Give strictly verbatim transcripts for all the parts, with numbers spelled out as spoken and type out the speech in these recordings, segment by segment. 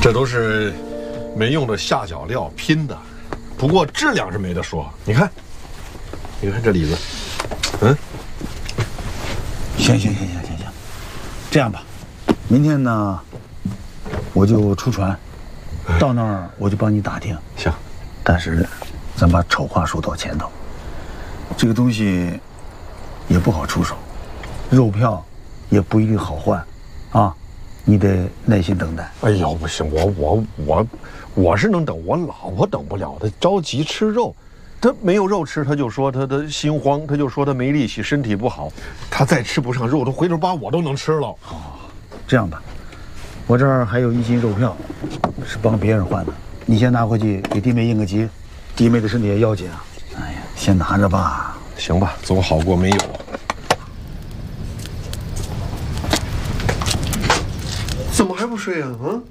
这都是没用的下脚料拼的，不过质量是没得说。你看，你看这里子，嗯， 行行行行行行，这样吧，明天呢，我就出船，到那儿我就帮你打听。 行， 但是咱把丑话说到前头，这个东西也不好出手，肉票也不一定好换，啊。你得耐心等待。 哎呦，不行，我我我我是能等，我老婆等不了，她着急吃肉，她没有肉吃，她就说她的心慌，她就说她没力气，身体不好，她再吃不上肉，她回头把我都能吃了。 哦，这样吧，我这儿还有一斤肉票，是帮别人换的，你先拿回去给弟妹应个急，弟妹的身体也要紧啊。哎呀，先拿着吧。 行吧，总好过没有。怎么还不睡啊？啊！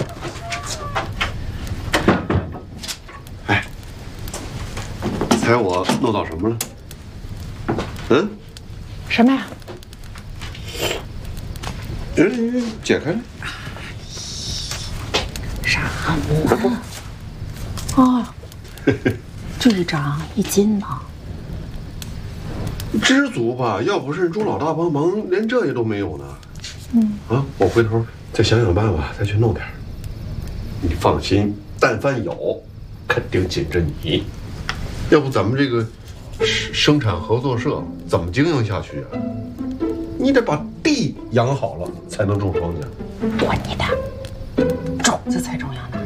哎，猜我弄到什么了？嗯？ 什么呀？ 嗯，解开了。 啥呢？哦，这一张一斤呢。 知足吧，要不是钟老大帮忙，连这也都没有呢。嗯。啊，我回头再想想办法，再去弄点。你放心，但凡有，肯定紧着你。要不咱们这个生产合作社怎么经营下去啊？你得把地养好了，才能种庄稼。 管你的，种子才重要呢。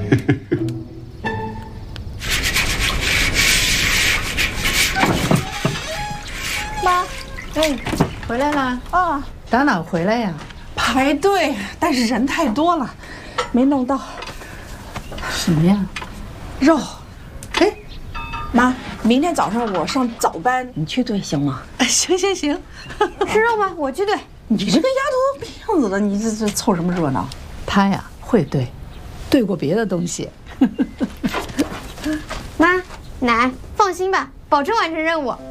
妈，哎，回来啦？ 啊，打哪回来呀？排队，但是人太多了，没弄到。什么呀？肉。 哎，妈，明天早上我上早班， 你去队行吗？ 行行行， 吃肉吗？我去队。 你这个丫头片子的，你这这凑什么热闹？他呀会对，对过别的东西。 妈，奶，放心吧，保证完成任务。